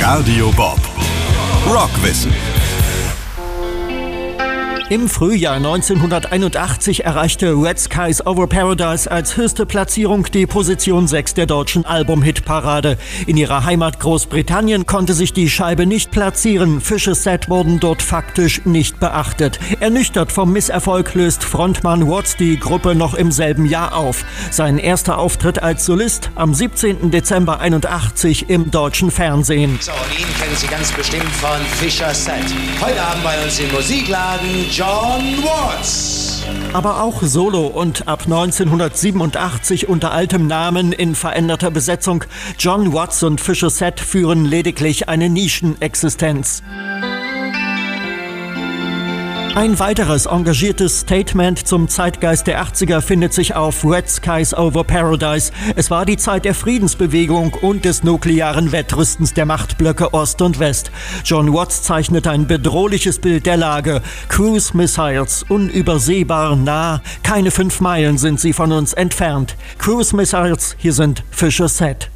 Radio Bob. Rockwissen. Im Frühjahr 1981 erreichte Red Skies Over Paradise als höchste Platzierung die Position 6 der deutschen Album-Hitparade. In ihrer Heimat Großbritannien konnte sich die Scheibe nicht platzieren. Fischer's Set wurden dort faktisch nicht beachtet. Ernüchtert vom Misserfolg löst Frontmann Watts die Gruppe noch im selben Jahr auf. Sein erster Auftritt als Solist am 17. Dezember 81 im deutschen Fernsehen. So, und ihn kennen Sie ganz bestimmt von Fischer's Set. Heute Abend bei uns im Musikladen John Watts. Aber auch solo und ab 1987 unter altem Namen in veränderter Besetzung. John Watts und Fischer's Set führen lediglich eine Nischenexistenz. Ein weiteres engagiertes Statement zum Zeitgeist der 80er findet sich auf Red Skies Over Paradise. Es war die Zeit der Friedensbewegung und des nuklearen Wettrüstens der Machtblöcke Ost und West. John Watts zeichnet ein bedrohliches Bild der Lage. Cruise Missiles, unübersehbar nah, keine 5 Meilen sind sie von uns entfernt. Cruise Missiles, hier sind Fischer's Set.